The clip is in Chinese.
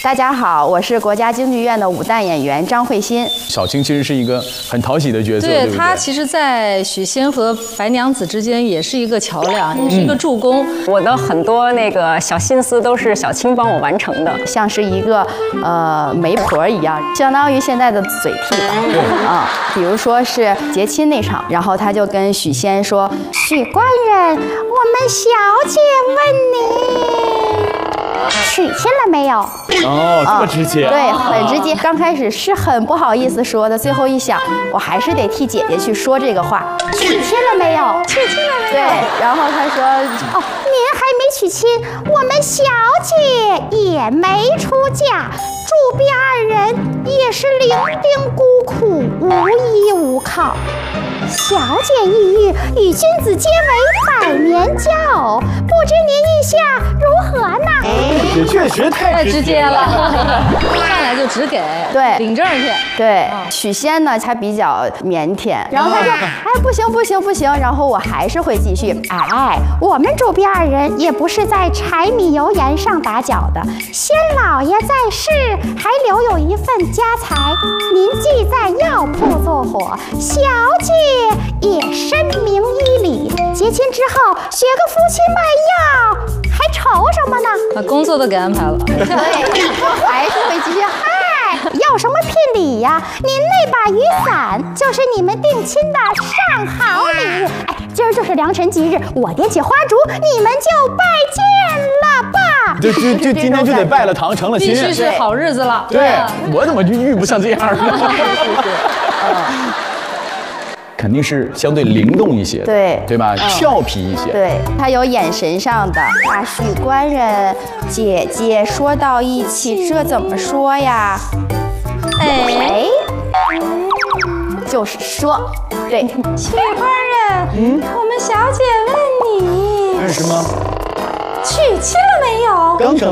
大家好，我是国家京剧院的武旦演员张慧欣。 小青其实是一个很讨喜的角色，对不对？ 她其实，在许仙和白娘子之间也是一个桥梁，也是一个助攻。 我的很多那个小心思都是小青帮我完成的， 像是一个媒婆一样，相当于现在的嘴替吧。啊，比如说是结亲那场，然后他就跟许仙说：“许官人，我们小姐问你。” 娶亲了没有？ 哦，这么直接。 对，很直接。刚开始是很不好意思说的，最后一想，我还是得替姐姐去说这个话。娶亲了没有？娶亲了没有？对，然后他说，哦，您还没娶亲，我们小姐也没出嫁，主婢二人也是伶仃孤苦，无依无靠。小姐一遇，与君子结为百年交偶，不知您意下如何呢？ 也确实太直接了，上来就只给， 对， 领证去。 对，许仙呢，他比较腼腆，然后他说，哎，不行不行不行，然后我还是会继续，哎，我们主婢二人也不是在柴米油盐上打搅的，仙老爷在世，还留有一份家财，您既在药铺做伙，小姐也深明医理，结亲之后学个夫妻卖药，还愁什么呢？ 把工作都给安排了。 对，还是会继续。嗨，要什么聘礼呀？您那把雨伞就是你们定亲的上好礼物。哎，今儿就是良辰吉日，我点起花烛，你们就拜见了吧。 就今天就得拜了堂，成了亲， 必须是好日子了。 对，我怎么就遇不上这样的？肯定是相对灵动一些的，对吧？俏皮一些， 对，他有眼神上的。啊，许官人，姐姐说到一起，这怎么说呀？哎，就是说，对， 许官人，我们小姐问你， 什么？ 娶亲了没有？ 刚成。